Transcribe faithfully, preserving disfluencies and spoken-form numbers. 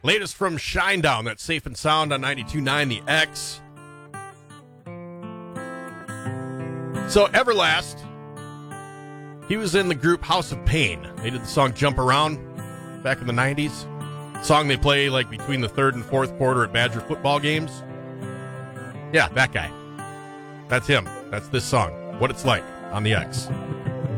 Latest from Shinedown, that's Safe and Sound on ninety-two point nine The X. So Everlast, he was in the group House of Pain. They did the song Jump Around back in the nineties. Song they play like between the third and fourth quarter at Badger football games. Yeah, that guy. That's him. That's this song. What It's Like on The X.